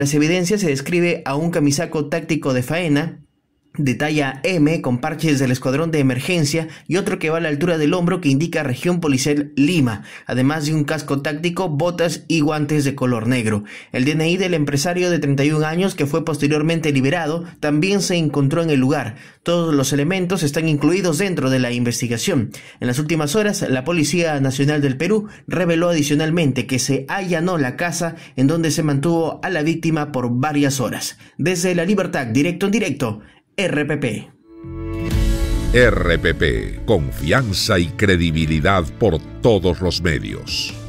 Las evidencias se describe a un camisaco táctico de faena de talla M con parches del escuadrón de emergencia y otro que va a la altura del hombro que indica región policial Lima, además de un casco táctico, botas y guantes de color negro. El DNI del empresario de 31 años que fue posteriormente liberado también se encontró en el lugar. Todos los elementos están incluidos dentro de la investigación. En las últimas horas, la Policía Nacional del Perú reveló adicionalmente que se allanó la casa en donde se mantuvo a la víctima por varias horas. Desde La Libertad, directo en directo, RPP. RPP, confianza y credibilidad por todos los medios.